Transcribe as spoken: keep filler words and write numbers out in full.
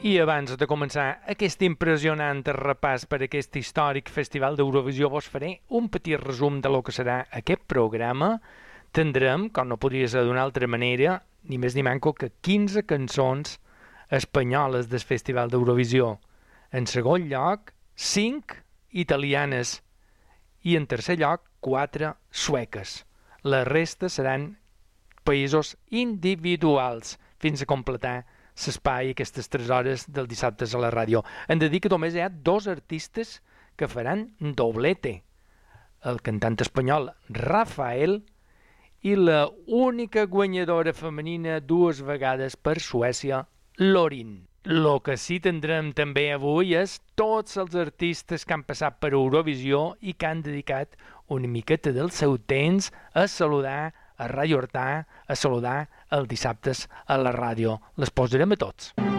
I abans de començar aquest impressionant repàs per aquest històric Festival d'Eurovisió, vos faré un petit resum de lo que serà aquest programa. Tindrem, com no podria ser d'una altra manera, ni més ni manco que quinze cançons espanyoles del Festival d'Eurovisió. En segon lloc, cinc italianes. I en tercer lloc, quatre sueques. La resta seran països individuals, fins a completar l'espai aquestes tres hores del dissabte a la ràdio. Hem de dir que només hi ha dos artistes que faran doblete. El cantant espanyol Rafael i la única guanyadora femenina dues vegades per Suècia, Lorin. Lo que sí tindrem també avui és tots els artistes que han passat per Eurovisió i que han dedicat una miqueta del seu temps a saludar a Ràdio Hortà, a saludar els dissabtes a la ràdio. Les posarem a tots.